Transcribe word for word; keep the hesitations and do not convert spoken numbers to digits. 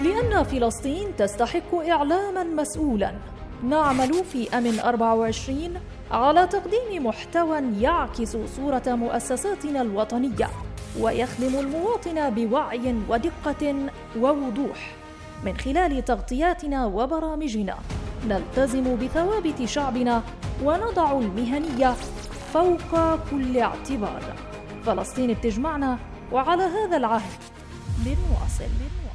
لأن فلسطين تستحق إعلاما مسؤولا. نعمل في أمن أربعة وعشرين على تقديم محتوى يعكس صورة مؤسساتنا الوطنية ويخدم المواطن بوعي ودقة ووضوح. من خلال تغطياتنا وبرامجنا نلتزم بثوابت شعبنا ونضع المهنية فوق كل اعتبار. فلسطين بتجمعنا، وعلى هذا العهد بنواصل.